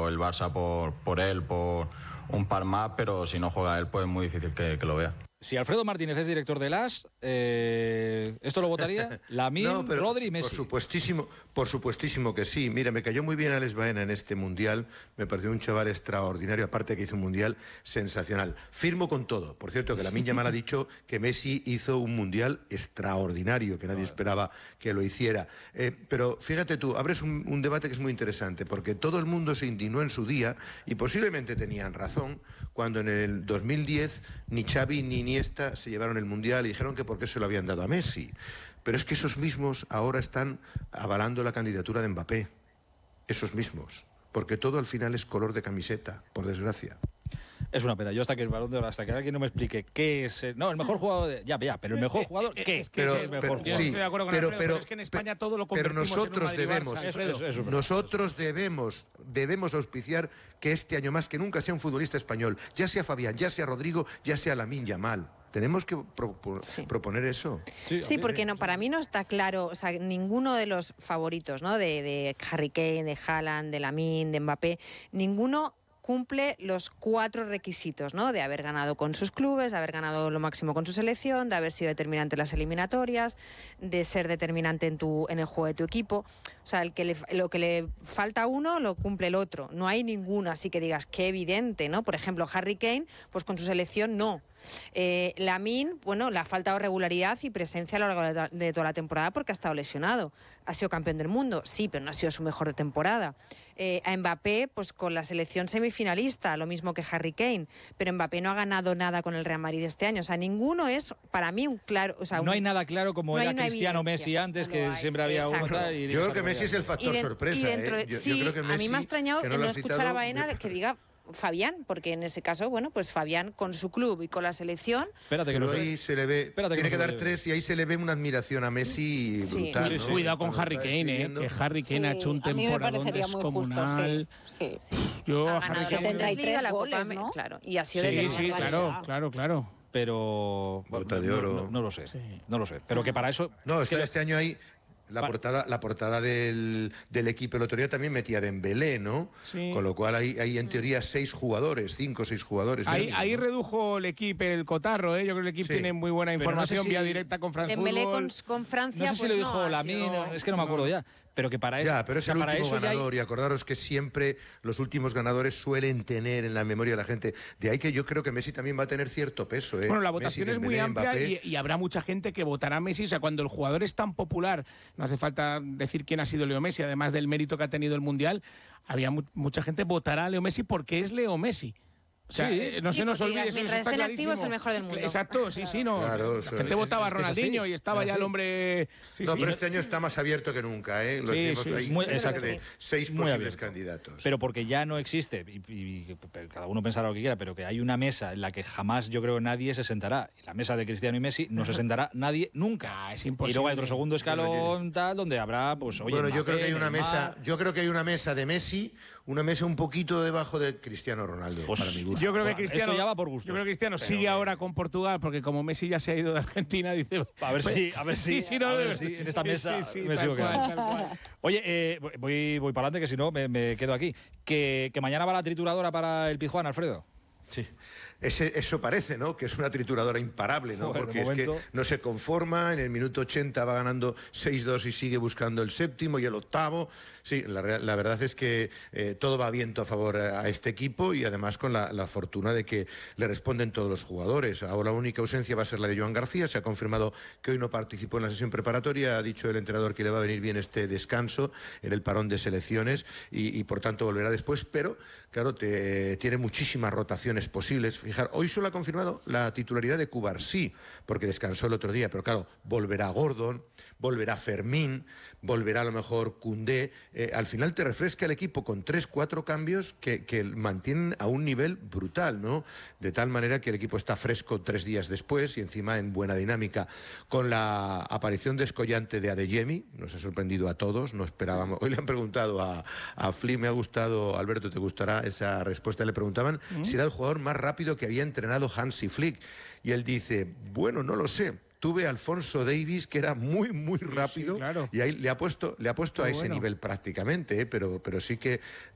el Barça por él, por un par más, pero si no juega él, pues es muy difícil que lo vea. Si Alfredo Martínez es director del AS, ¿esto lo votaría? Lamine, no, Rodri y Messi. Por supuestísimo que sí. Mira, me cayó muy bien Alex Baena en este Mundial. Me pareció un chaval extraordinario, aparte que hizo un Mundial sensacional. Firmo con todo. Por cierto, que Lamine Yamal ha dicho que Messi hizo un Mundial extraordinario, que nadie esperaba que lo hiciera. Pero fíjate tú, abres un debate que es muy interesante, porque todo el mundo se indignó en su día, y posiblemente tenían razón, cuando en el 2010 ni Xavi ni Iniesta se llevaron el Mundial y dijeron que por qué se lo habían dado a Messi. Pero es que esos mismos ahora están avalando la candidatura de Mbappé. Esos mismos. Porque todo al final es color de camiseta, por desgracia. Es una pena. Yo hasta que el Balón de Oro, hasta que alguien no me explique qué es... el mejor jugador... Ya, pero el mejor jugador, ¿qué es? ¿Qué es el mejor jugador? Sí, estoy de acuerdo con Alfredo, pero es que en España todo lo convertimos nosotros en un debemos, Madrid-Barça, nosotros debemos auspiciar que este año más que nunca sea un futbolista español, ya sea Fabián, ya sea Rodrigo, ya sea Lamine Yamal. Tenemos que proponer eso. Sí, porque no, para mí no está claro, o sea, ninguno de los favoritos, ¿no? De Harry Kane, de Haaland, de Lamine, de Mbappé, ninguno cumple los 4 requisitos, ¿no? De haber ganado con sus clubes, de haber ganado lo máximo con su selección, de haber sido determinante en las eliminatorias, de ser determinante en el juego de tu equipo. O sea, lo que le falta a uno lo cumple el otro. No hay ninguno así que digas qué evidente, ¿no? Por ejemplo, Harry Kane, pues con su selección no. Lamine, bueno, le ha faltado regularidad y presencia a lo largo de toda la temporada porque ha estado lesionado. Ha sido campeón del mundo, sí, pero no ha sido su mejor temporada. A Mbappé, pues con la selección semifinalista, lo mismo que Harry Kane, pero Mbappé no ha ganado nada con el Real Madrid este año. O sea, ninguno es, para mí, un claro... O sea, no hay nada claro como no era Cristiano Messi antes, que siempre había uno... Yo creo que Messi es el factor sorpresa. Yo creo que Messi, a mí me ha extrañado que no escuchar a Baena que diga Fabián, porque en ese caso, bueno, pues Fabián con su club y con la selección... Espérate que ahí se le ve... Tiene que dar 3 y ahí se le ve una admiración a Messi brutal, ¿no? Cuidado con Harry Kane, que Harry Kane ha hecho un temporadón descomunal. Sí. Yo ha ganado 73 goles, ¿no? Claro, y ha sido determinante. Claro. Pero... Bota de oro. No lo sé, no lo sé. Pero que para eso... No, este año hay... La portada del equipo el otro día también metía Dembélé, ¿no? Sí. Con lo cual hay en teoría 6 jugadores, 5 o 6 jugadores. Ahí redujo el equipo el cotarro, ¿eh? Yo creo que el equipo tiene muy buena información, vía directa con France Dembélé Football. con Francia, no sé si lo dijo Lamine, es que no me acuerdo ya. Pero que para eso... Ya, pero es el último ganador, y acordaros que siempre los últimos ganadores suelen tener en la memoria de la gente. De ahí que yo creo que Messi también va a tener cierto peso, ¿eh? Bueno, la votación Messi, es muy Dembélé, amplia y habrá mucha gente que votará a Messi. O sea, cuando el jugador es tan popular, no hace falta decir quién ha sido Leo Messi, además del mérito que ha tenido el Mundial, había mucha gente votará a Leo Messi porque es Leo Messi. O sea, no se nos olvide, mientras estén activos es el mejor del mundo. Exacto, no. Claro, la gente votaba a Ronaldinho y estaba ya el hombre... pero este año está más abierto que nunca, ¿eh? Lo decimos ahí, de 6 posibles candidatos. Pero porque ya no existe, y cada uno pensará lo que quiera, pero que hay una mesa en la que jamás, yo creo, nadie se sentará. La mesa de Cristiano y Messi no se sentará nadie nunca. Es imposible. Y luego hay otro segundo escalón tal, donde habrá, pues, oye... Bueno, yo creo que hay una mesa de Messi, una mesa un poquito debajo de Cristiano Ronaldo, pues, para mi gusto. Yo creo que Cristiano, ya va por gustos, yo creo que Cristiano sigue ahora con Portugal, porque como Messi ya se ha ido de Argentina, dice... A ver si en esta mesa me sigo quedando. Oye, voy para adelante, que si no me quedo aquí. Que mañana va la trituradora para el Pizjuán, Alfredo. Sí. Eso parece, ¿no? Que es una trituradora imparable, ¿no? Joder, porque es que no se conforma, en el minuto 80 va ganando 6-2 y sigue buscando el séptimo y el octavo. Sí, la verdad es que todo va viento a favor a este equipo, y además con la fortuna de que le responden todos los jugadores. Ahora la única ausencia va a ser la de Joan García. Se ha confirmado que hoy no participó en la sesión preparatoria. Ha dicho el entrenador que le va a venir bien este descanso en el parón de selecciones y por tanto volverá después, pero claro, tiene muchísimas rotaciones posibles. Fijar, hoy solo ha confirmado la titularidad de Cubarsí, porque descansó el otro día, pero claro, volverá Gordon, volverá Fermín, volverá a lo mejor Koundé. Al final te refresca el equipo con 3-4 cambios que mantienen a un nivel brutal, ¿no? De tal manera que el equipo está fresco 3 días después y encima en buena dinámica. Con la aparición descollante de Adeyemi, nos ha sorprendido a todos, no esperábamos. Hoy le han preguntado a Fli, me ha gustado, Alberto, te gustará esa respuesta, le preguntaban si era el jugador más rápido que había entrenado Hansi Flick, y él dice, bueno, no lo sé. Tuve a Alfonso Davies, que era muy, muy rápido, sí, claro. Y ahí le ha puesto a ese nivel prácticamente, pero sí que